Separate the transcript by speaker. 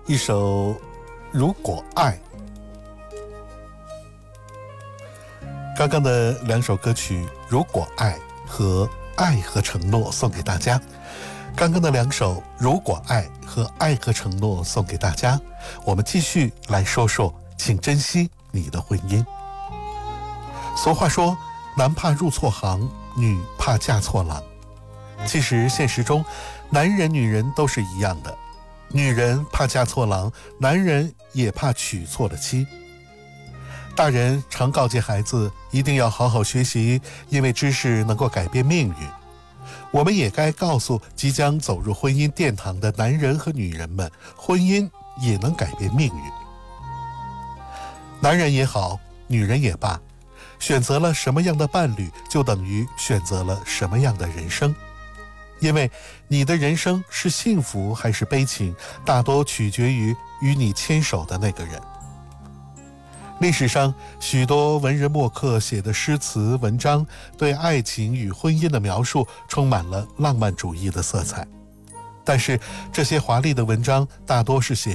Speaker 1: 一首《如果爱》。刚刚的两首歌曲《如果爱》和《爱和承诺》送给大家。刚刚的两首《如果爱》和《爱和承诺》送给大家。我们继续来说说，请珍惜你的婚姻。俗话说，男怕入错行，女怕嫁错郎。其实现实中，男人女人都是一样的，女人怕嫁错郎，男人也怕娶错了妻。大人常告诫孩子一定要好好学习，因为知识能够改变命运。我们也该告诉即将走入婚姻殿堂的男人和女人们，婚姻也能改变命运。男人也好，女人也罢，选择了什么样的伴侣，就等于选择了什么样的人生。因为你的人生是幸福还是悲情，大多取决于与你牵手的那个人。历史上许多文人墨客写的诗词文章，对爱情与婚姻的描述充满了浪漫主义的色彩，但是这些华丽的文章大多是写